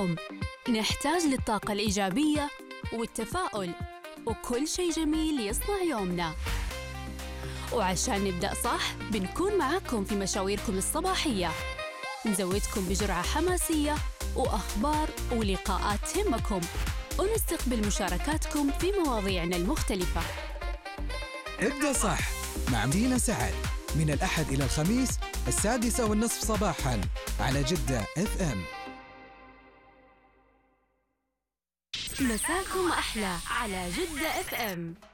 معاكم. نحتاج للطاقة الإيجابية والتفاؤل وكل شيء جميل يصنع يومنا. وعشان نبدأ صح بنكون معاكم في مشاويركم الصباحية، نزودكم بجرعة حماسية وأخبار ولقاءات تهمكم، ونستقبل مشاركاتكم في مواضيعنا المختلفة. ابدأ صح مع مدينة سعد من الأحد إلى الخميس 6:30 صباحاً على جدة FM. مساكم أحلى على جدة FM.